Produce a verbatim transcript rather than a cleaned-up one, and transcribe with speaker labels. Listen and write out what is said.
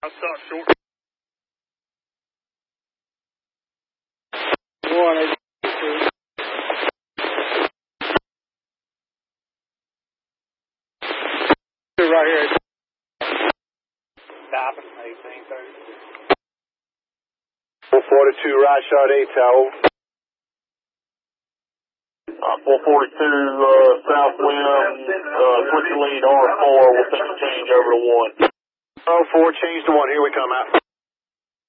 Speaker 1: I'll start short.
Speaker 2: One eight two. Two right here.
Speaker 1: Stopping, eighteen thirty.
Speaker 2: four forty-two, right shot eight tower.
Speaker 3: Uh, four forty-two, uh, southwind, uh, switch the lead R four, we'll send a change over to one.
Speaker 2: Oh four, change to one, here we come out.